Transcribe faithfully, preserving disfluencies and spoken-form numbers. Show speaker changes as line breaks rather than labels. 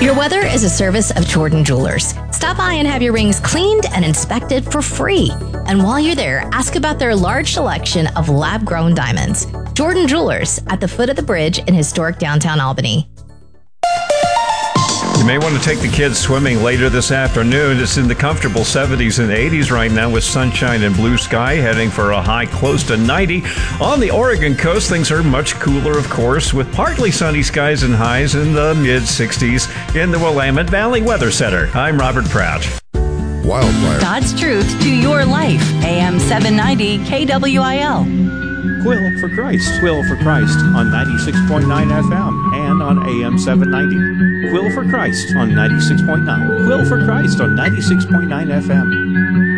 Your weather is a service of Jordan Jewelers. Stop by and have your rings cleaned and inspected for free. And while you're there, ask about their large selection of lab-grown diamonds. Jordan Jewelers at the foot of the bridge in historic downtown Albany.
You may want to take the kids swimming later this afternoon. It's in the comfortable seventies and eighties right now with sunshine and blue sky, heading for a high close to ninety. On the Oregon coast, things are much cooler, of course, with partly sunny skies and highs in the mid-sixties in the Willamette Valley Weather Center. I'm Robert Pratt.
Wildfire.
God's truth to your life. A M seven ninety K W I L.
Quill for Christ. Quill for Christ on ninety-six point nine F M and on A M seven ninety. Quill for Christ on ninety-six point nine. Quill for Christ on ninety-six point nine F M.